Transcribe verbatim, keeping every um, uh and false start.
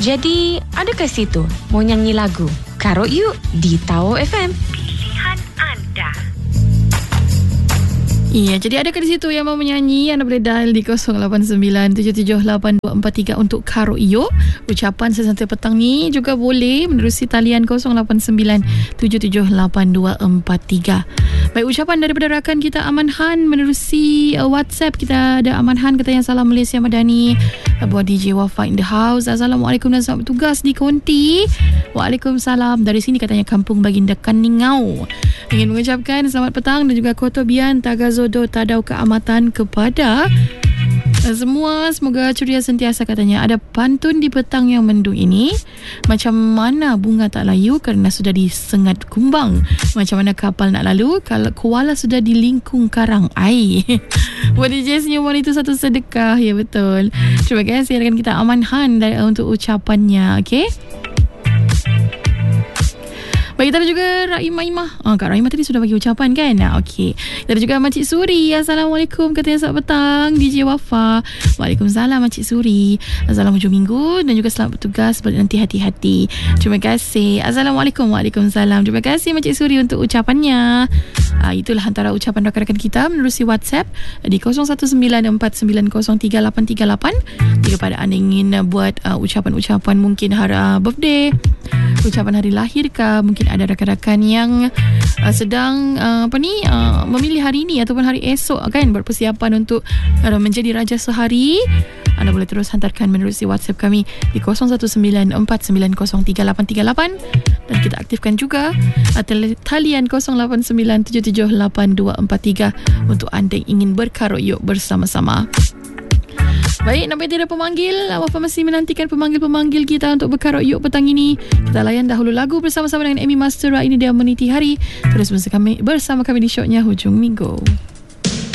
Jadi, adakah situ mau nyanyi lagu? Karut yuk di Tau F M. Pilihan anda. Iya, jadi adakah di situ yang mau menyanyi? Anda boleh dial di kosong lapan sembilan tujuh tujuh lapan dua empat tiga untuk Karut Yuk. Ucapan sesantai petang ni juga boleh menerusi talian kosong lapan sembilan tujuh tujuh lapan dua empat tiga. Baik, ucapan daripada rakan kita Aman Han menerusi uh, WhatsApp. Kita ada Aman Han katanya salam Malaysia Madani buat D J Wafa in the house. Assalamualaikum dan selamat bertugas di Konti. Waalaikumsalam. Dari sini katanya Kampung Baginda Kaningau. Ingin mengucapkan selamat petang dan juga kotobian tagazodo tadau keamatan kepada semua. Semoga ceria sentiasa katanya. Ada pantun di petang yang mendung ini. Macam mana bunga tak layu kerana sudah disengat kumbang. Macam mana kapal nak lalu kalau koala sudah dilingkung karang air. Buat D J senyuman itu satu sedekah. Ya, betul. Terima kasih rakan kita Aman Han untuk ucapannya. Okey. Baik, kita ada juga Rahimah Imah. Oh, Kak Rahimah tadi sudah bagi ucapan kan? Nah, okey. Kita ada juga Makcik Suri. Assalamualaikum. Katanya selamat petang. D J Wafa. Waalaikumsalam Makcik Suri. Assalamualaikum hujung minggu dan juga selamat bertugas. Nanti hati-hati. Terima kasih. Assalamualaikum. Waalaikumsalam. Terima kasih Makcik Suri untuk ucapannya. Ah, itulah antara ucapan rakan-rakan kita menerusi WhatsApp di kosong satu sembilan empat sembilan kosong tiga lapan tiga lapan. Jika pada anda ingin buat uh, ucapan-ucapan mungkin hari uh, birthday, ucapan hari lahir kah, mungkin ada rakan-rakan yang uh, sedang uh, apa ni uh, memilih hari ini ataupun hari esok kan, berpersiapan untuk uh, menjadi raja sehari, anda boleh terus hantarkan menerusi WhatsApp kami di kosong satu sembilan empat sembilan kosong tiga lapan tiga lapan dan kita aktifkan juga uh, talian kosong lapan sembilan tujuh tujuh lapan dua empat tiga untuk anda yang ingin berkarut yuk bersama-sama. Baik, nampaknya tidak pemanggil. Wafa masih menantikan pemanggil-pemanggil kita untuk berkarut yuk petang ini. Kita layan dahulu lagu bersama-sama dengan Amy Mastera. Ini dia Meniti Hari. Terus bersama kami, bersama kami di shownya Hujung Minggu.